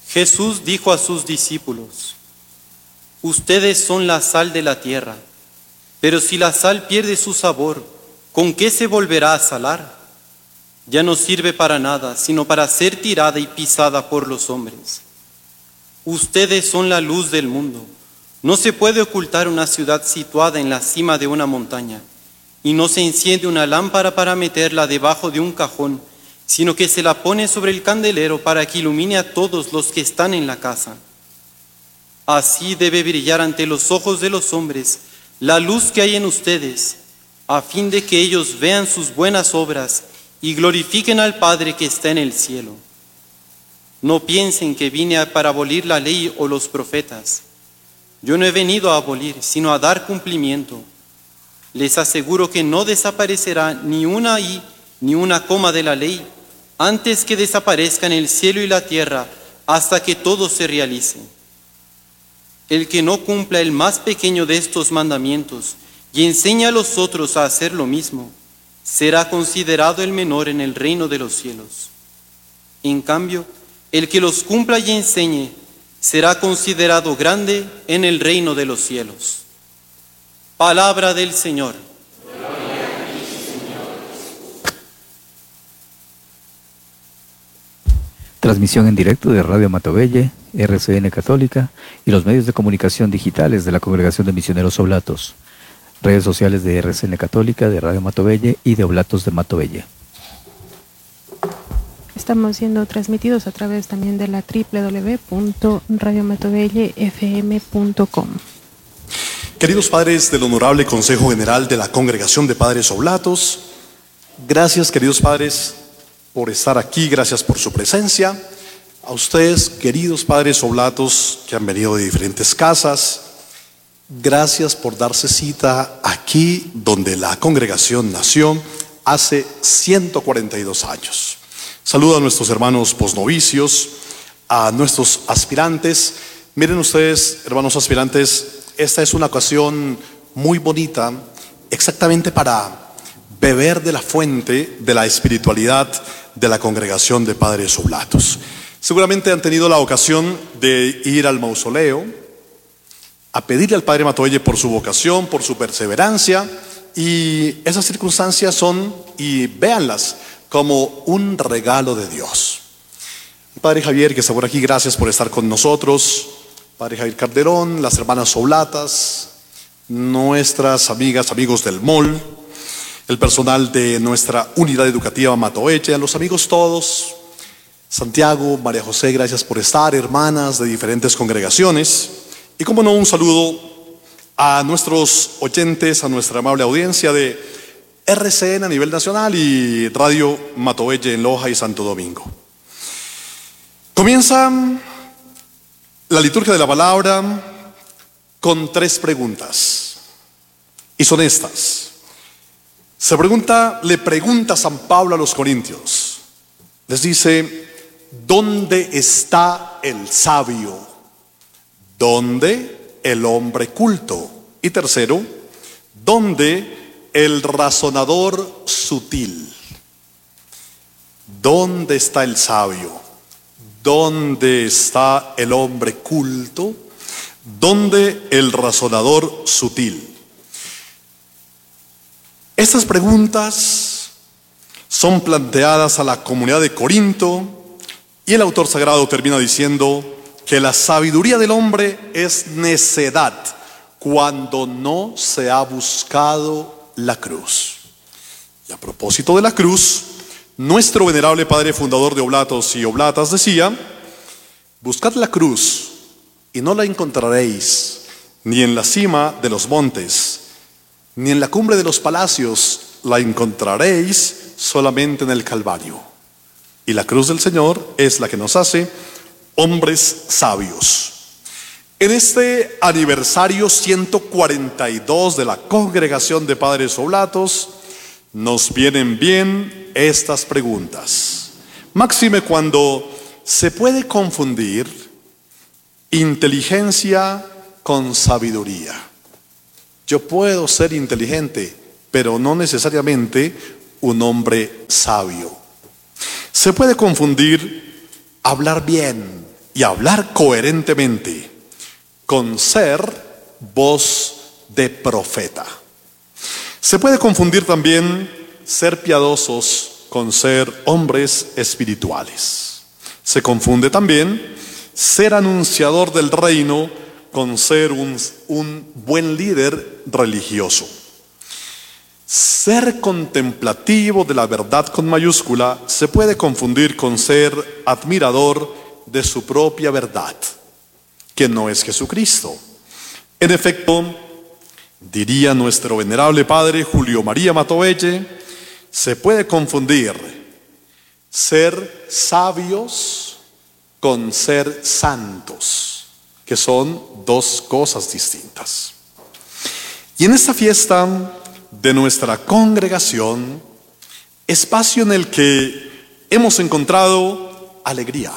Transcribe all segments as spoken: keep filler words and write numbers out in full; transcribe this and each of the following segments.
Jesús dijo a sus discípulos: ustedes son la sal de la tierra, pero si la sal pierde su sabor, ¿con qué se volverá a salar? Ya no sirve para nada, sino para ser tirada y pisada por los hombres. Ustedes son la luz del mundo. No se puede ocultar una ciudad situada en la cima de una montaña, y no se enciende una lámpara para meterla debajo de un cajón, sino que se la pone sobre el candelero para que ilumine a todos los que están en la casa. Así debe brillar ante los ojos de los hombres la luz que hay en ustedes, a fin de que ellos vean sus buenas obras y glorifiquen al Padre que está en el cielo. No piensen que vine para abolir la ley o los profetas. Yo no he venido a abolir, sino a dar cumplimiento. Les aseguro que no desaparecerá ni una i ni una coma de la ley, antes que desaparezcan el cielo y la tierra, hasta que todo se realice. El que no cumpla el más pequeño de estos mandamientos y enseña a los otros a hacer lo mismo, será considerado el menor en el reino de los cielos. En cambio, el que los cumpla y enseñe será considerado grande en el reino de los cielos. Palabra del Señor. Gloria a ti, Señor. Transmisión en directo de Radio Matovelle, R C N Católica y los medios de comunicación digitales de la Congregación de Misioneros Oblatos. Redes sociales de R C N Católica, de Radio Matovelle y de Oblatos de Matovelle. Estamos siendo transmitidos a través también de la doble u doble u doble u punto radio matovelle f m punto com. Queridos padres del Honorable Consejo General de la Congregación de Padres Oblatos, gracias, queridos padres, por estar aquí, gracias por su presencia. A ustedes, queridos padres oblatos que han venido de diferentes casas, gracias por darse cita aquí donde la congregación nació hace ciento cuarenta y dos años. Saludo a nuestros hermanos posnovicios, a nuestros aspirantes. Miren ustedes, hermanos aspirantes, esta es una ocasión muy bonita, exactamente para beber de la fuente de la espiritualidad de la Congregación de Padres Oblatos. Seguramente han tenido la ocasión de ir al mausoleo, a pedirle al Padre Matovelle por su vocación, por su perseverancia, y esas circunstancias son, y véanlas, como un regalo de Dios. Padre Javier, que está por aquí, gracias por estar con nosotros. Padre Javier Calderón, las hermanas Oblatas, nuestras amigas, amigos del M O L, el personal de nuestra unidad educativa Matovelle, a los amigos todos, Santiago, María José, gracias por estar, hermanas de diferentes congregaciones, y como no, un saludo a nuestros oyentes, a nuestra amable audiencia de R C N a nivel nacional y Radio Matovelle en Loja y Santo Domingo. Comienza la liturgia de la palabra con tres preguntas, y son estas. Se pregunta, le pregunta San Pablo a los corintios, les dice: ¿dónde está el sabio? ¿Dónde el hombre culto? Y tercero, ¿dónde el razonador sutil? ¿Dónde está el sabio? ¿Dónde está el hombre culto? ¿Dónde el razonador sutil? Estas preguntas son planteadas a la comunidad de Corinto, y el autor sagrado termina diciendo que la sabiduría del hombre es necedad cuando no se ha buscado la cruz. Y a propósito de la cruz, nuestro venerable padre fundador de Oblatos y Oblatas decía: buscad la cruz y no la encontraréis ni en la cima de los montes, ni en la cumbre de los palacios, la encontraréis solamente en el Calvario. Y la cruz del Señor es la que nos hace hombres sabios. En este aniversario ciento cuarenta y dos de la Congregación de Padres Oblatos, nos vienen bien estas preguntas. Máxime cuando se puede confundir inteligencia con sabiduría. Yo puedo ser inteligente, pero no necesariamente un hombre sabio. Se puede confundir hablar bien y hablar coherentemente, con ser voz de profeta. Se puede confundir también ser piadosos con ser hombres espirituales. Se confunde también ser anunciador del reino con ser un, un buen líder religioso. Ser contemplativo de la verdad con mayúscula se puede confundir con ser admirador de su propia verdad, que no es Jesucristo. En efecto, diría nuestro venerable padre Julio María Matovelle, se puede confundir ser sabios con ser santos, que son dos cosas distintas. Y en esta fiesta de nuestra congregación, espacio en el que hemos encontrado alegría,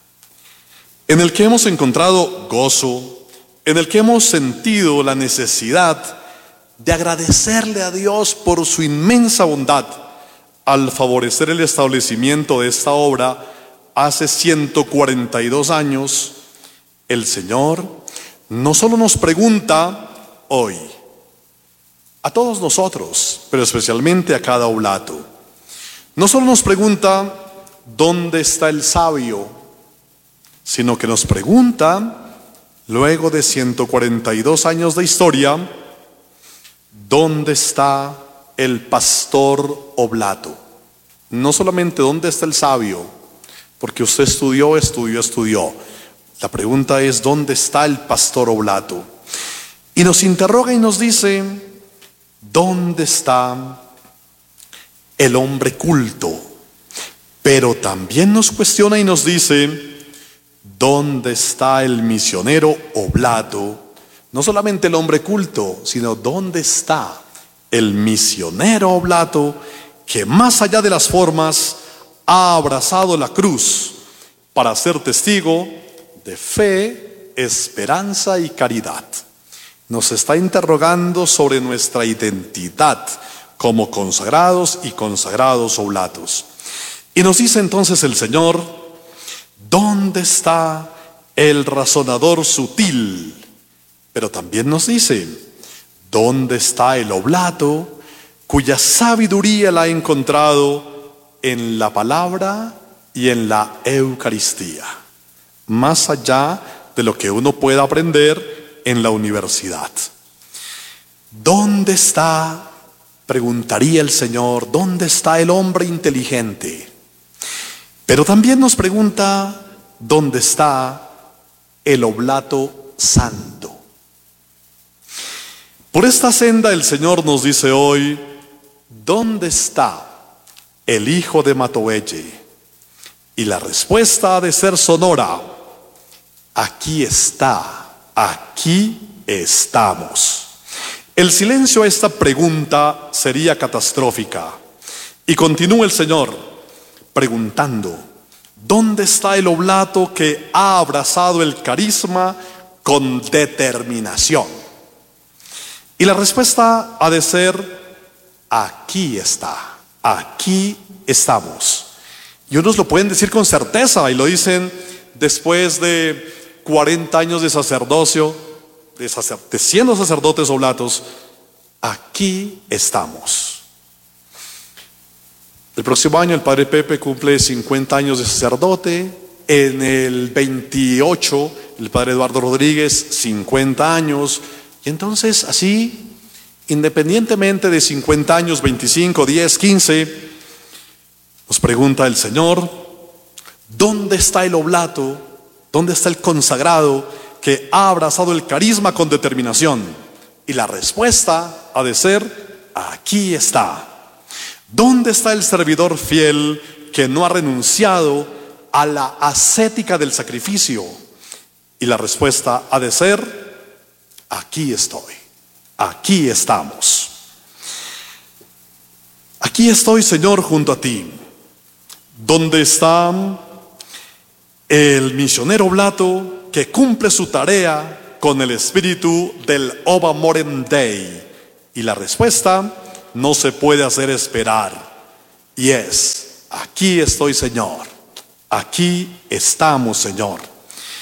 en el que hemos encontrado gozo, en el que hemos sentido la necesidad de agradecerle a Dios por su inmensa bondad al favorecer el establecimiento de esta obra hace ciento cuarenta y dos años. El Señor no solo nos pregunta hoy, a todos nosotros, pero especialmente a cada oblato, no solo nos pregunta ¿dónde está el sabio?, sino que nos pregunta, luego de ciento cuarenta y dos años de historia, ¿dónde está el pastor oblato? No solamente dónde está el sabio, porque usted estudió, estudió, estudió. La pregunta es ¿dónde está el pastor oblato? Y nos interroga y nos dice, ¿dónde está el hombre culto? Pero también nos cuestiona y nos dice, ¿dónde está el misionero oblato? No solamente el hombre culto, sino ¿dónde está el misionero oblato que más allá de las formas ha abrazado la cruz para ser testigo de fe, esperanza y caridad? Nos está interrogando sobre nuestra identidad como consagrados y consagrados oblatos. Y nos dice entonces el Señor, ¿dónde está el razonador sutil? Pero también nos dice, ¿dónde está el oblato cuya sabiduría la ha encontrado en la palabra y en la Eucaristía? Más allá de lo que uno pueda aprender en la universidad. ¿Dónde está, preguntaría el Señor, dónde está el hombre inteligente? Pero también nos pregunta, ¿dónde está el oblato santo? Por esta senda el Señor nos dice hoy, ¿dónde está el hijo de Matovelle? Y la respuesta ha de ser sonora, aquí está, aquí estamos. El silencio a esta pregunta sería catastrófica. Y continúa el Señor preguntando, ¿dónde está el oblato que ha abrazado el carisma con determinación? Y la respuesta ha de ser, aquí está, aquí estamos. Y unos lo pueden decir con certeza y lo dicen después de cuarenta años de sacerdocio, de, sacer, de siendo sacerdotes oblatos, aquí estamos. El próximo año el Padre Pepe cumple cincuenta años de sacerdote. En el veintiocho el Padre Eduardo Rodríguez cincuenta años. Y entonces así, independientemente de cincuenta años, veinticinco, diez, quince, nos pregunta el Señor, ¿dónde está el oblato? ¿Dónde está el consagrado que ha abrazado el carisma con determinación? Y la respuesta ha de ser, aquí está. ¿Dónde está el servidor fiel que no ha renunciado a la ascética del sacrificio? Y la respuesta ha de ser, aquí estoy, aquí estamos. Aquí estoy, Señor, junto a ti. ¿Dónde está el misionero oblato que cumple su tarea con el espíritu del Oba Morem Dei? Y la respuesta no se puede hacer esperar. Y es, aquí estoy, Señor. Aquí estamos, Señor.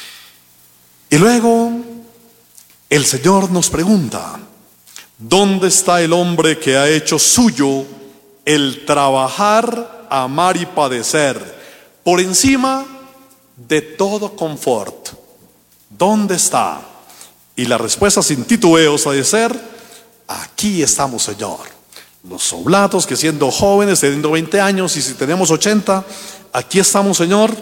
Y luego el Señor nos pregunta: ¿dónde está el hombre que ha hecho suyo el trabajar, amar y padecer por encima de todo confort? ¿Dónde está? Y la respuesta sin titubeos ha de ser: aquí estamos, Señor. Los oblatos que siendo jóvenes, teniendo veinte años, y si tenemos ochenta, aquí estamos, Señor,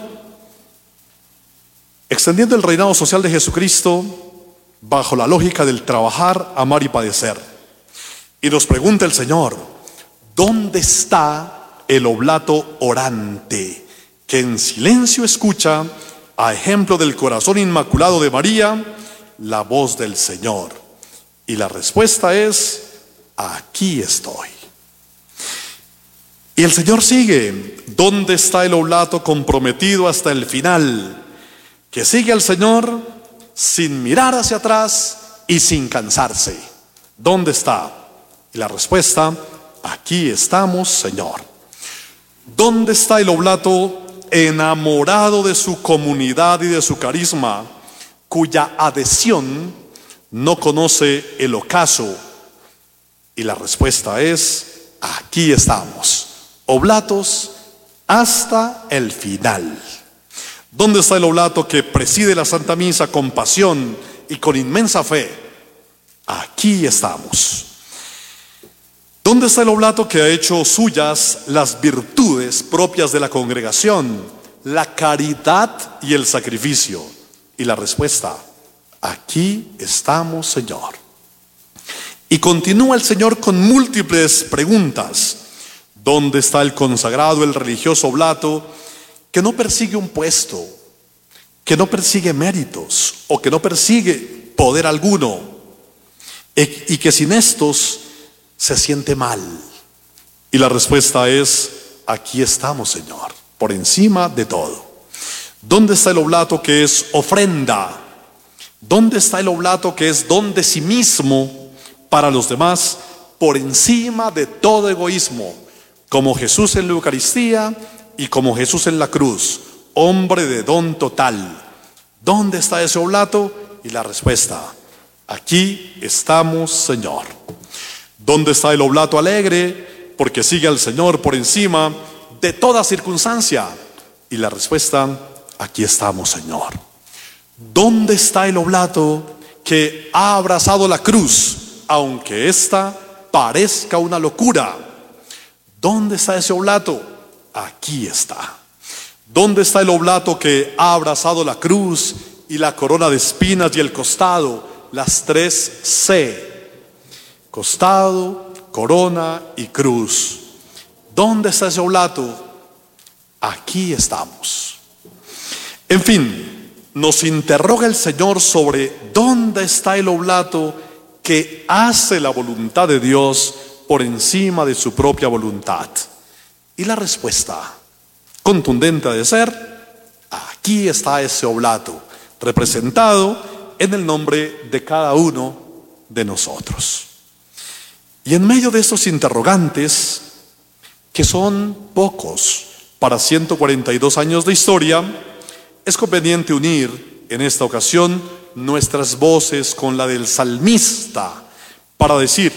extendiendo el reinado social de Jesucristo bajo la lógica del trabajar, amar y padecer. Y nos pregunta el Señor: ¿dónde está el oblato orante que en silencio escucha, a ejemplo del corazón inmaculado de María, la voz del Señor? Y la respuesta es: aquí estoy. Y el Señor sigue: ¿dónde está el oblato comprometido hasta el final, que sigue al Señor sin mirar hacia atrás y sin cansarse? ¿Dónde está? Y la respuesta: aquí estamos, Señor. ¿Dónde está el oblato enamorado de su comunidad y de su carisma, cuya adhesión no conoce el ocaso? Y la respuesta es: aquí estamos, oblatos hasta el final. ¿Dónde está el oblato que preside la Santa Misa con pasión y con inmensa fe? Aquí estamos. ¿Dónde está el oblato que ha hecho suyas las virtudes propias de la congregación, la caridad y el sacrificio? Y la respuesta: aquí estamos, Señor. Y continúa el Señor con múltiples preguntas. ¿Dónde está el consagrado, el religioso oblato que no persigue un puesto, que no persigue méritos o que no persigue poder alguno, y que sin estos se siente mal? Y la respuesta es: aquí estamos, Señor, por encima de todo. ¿Dónde está el oblato que es ofrenda? ¿Dónde está el oblato que es don de sí mismo para los demás, por encima de todo egoísmo, como Jesús en la Eucaristía y como Jesús en la cruz, hombre de don total? ¿Dónde está ese oblato? Y la respuesta: aquí estamos, Señor. ¿Dónde está el oblato alegre, porque sigue al Señor por encima de toda circunstancia? Y la respuesta: aquí estamos, Señor. ¿Dónde está el oblato que ha abrazado la cruz, aunque ésta parezca una locura? ¿Dónde está ese oblato? Aquí está. ¿Dónde está el oblato que ha abrazado la cruz y la corona de espinas y el costado? Las tres C: costado, corona y cruz. ¿Dónde está ese oblato? Aquí estamos. En fin, nos interroga el Señor sobre dónde está el oblato que hace la voluntad de Dios por encima de su propia voluntad. Y la respuesta contundente ha de ser: aquí está ese oblato, representado en el nombre de cada uno de nosotros. Y en medio de estos interrogantes, que son pocos para ciento cuarenta y dos años de historia, es conveniente unir en esta ocasión nuestras voces con la del salmista para decir: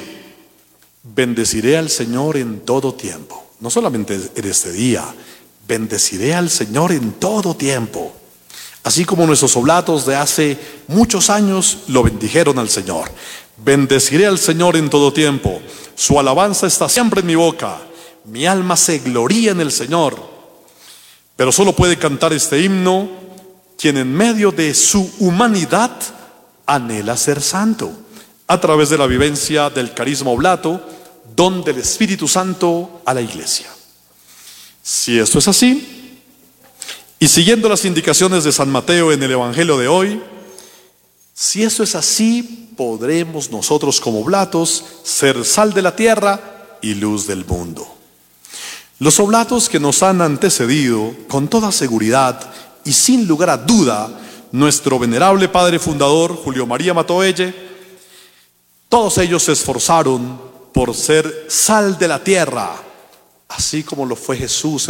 bendeciré al Señor en todo tiempo. No solamente en este día, bendeciré al Señor en todo tiempo. Así como nuestros oblatos de hace muchos años lo bendijeron al Señor. Bendeciré al Señor en todo tiempo. Su alabanza está siempre en mi boca. Mi alma se gloría en el Señor. Pero solo puede cantar este himno quien en medio de su humanidad anhela ser santo, a través de la vivencia del carisma oblato, don del Espíritu Santo a la Iglesia. Si esto es así, y siguiendo las indicaciones de San Mateo en el Evangelio de hoy, si esto es así, podremos nosotros como oblatos ser sal de la tierra y luz del mundo. Los oblatos que nos han antecedido, con toda seguridad y sin lugar a duda, nuestro venerable padre fundador Julio María Matovelle, todos ellos se esforzaron por ser sal de la tierra, así como lo fue Jesús